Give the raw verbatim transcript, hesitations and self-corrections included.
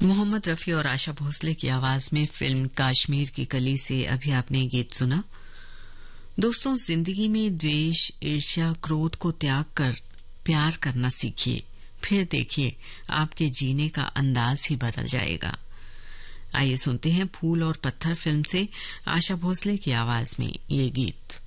मोहम्मद रफी और आशा भोसले की आवाज में फिल्म कश्मीर की कली से अभी आपने गीत सुना। दोस्तों, जिंदगी में द्वेष, ईर्ष्या, क्रोध को त्याग कर प्यार करना सीखिए, फिर देखिए आपके जीने का अंदाज ही बदल जाएगा। आइए सुनते हैं फूल और पत्थर फिल्म से आशा भोसले की आवाज में ये गीत।